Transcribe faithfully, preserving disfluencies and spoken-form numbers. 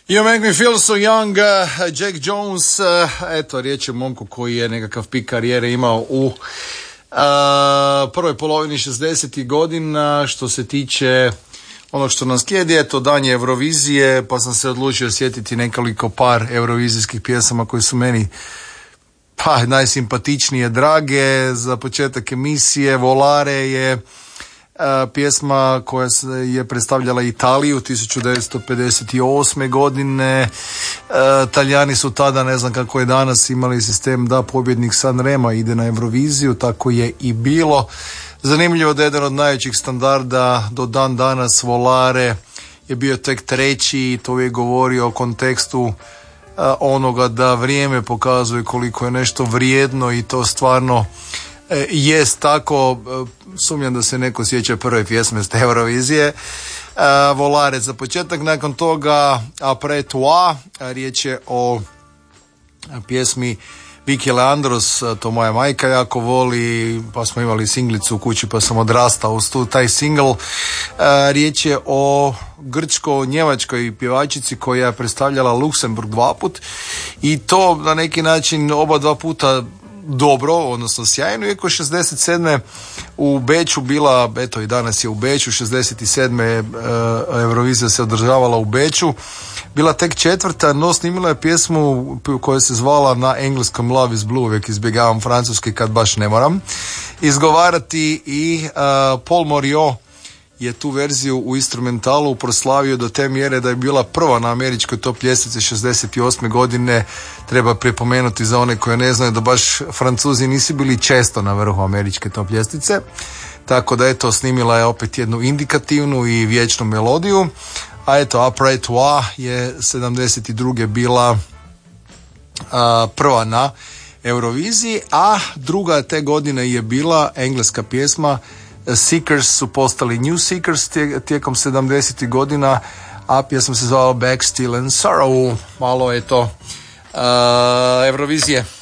You make me feel so young, uh, Jack Jones, uh, eto, riječ je momku koji je nekakav pik karijere imao u uh, prvoj polovini šezdesetih godina. Što se tiče ono što nas slijedi, eto, dan je Eurovizije, pa sam se odlučio sjetiti nekoliko par eurovizijskih pjesama koji su meni pa najsimpatičnije, drage. Za početak emisije Volare je Uh, pjesma koja je predstavljala Italiju tisuću devetsto pedeset osme godine. Uh, Talijani su tada, ne znam kako je danas, imali sistem da pobjednik Sanrema ide na Euroviziju, tako je i bilo. Zanimljivo da jedan od najvećih standarda do dan danas, Volare, je bio tek treći i to je govorio o kontekstu uh, onoga da vrijeme pokazuje koliko je nešto vrijedno i to stvarno E, jest tako. Sumnjam da se neko sjeća prve pjesme s te Eurovizije. E, Volare za početak, nakon toga Après toi, riječ je o pjesmi Viki Leandros, to moja majka jako voli, pa smo imali singlicu u kući pa sam odrastao uz tu taj single. E, riječ je o grčko-njemačkoj pjevačici koja je predstavljala Luksemburg dva put i to na neki način oba dva puta dobro, odnosno sjajno, iako šezdeset sedme u Beču bila, eto i danas je u Beču, šezdeset sedme uh, Eurovizija se održavala u Beču, bila tek četvrta, no snimila je pjesmu koja se zvala na engleskom Love is Blue, uvijek izbjegavam francuski kad baš ne moram izgovarati, i uh, Paul Morio je tu verziju u instrumentalu proslavio do te mjere da je bila prva na američkoj top ljestvici šezdeset osme godine. Treba pripomenuti za one koje ne znaju da baš Francuzi nisu bili često na vrhu američke top ljestvice, tako da eto, snimila je opet jednu indikativnu i vječnu melodiju. A eto, Après toi je sedamdeset druge bila a, prva na Euroviziji, a druga te godine je bila engleska pjesma Seekers su postali New Seekers tijekom sedamdesetih godina, a pjesma se zvala Back Still and Sorrow. Malo je to uh, Eurovizije.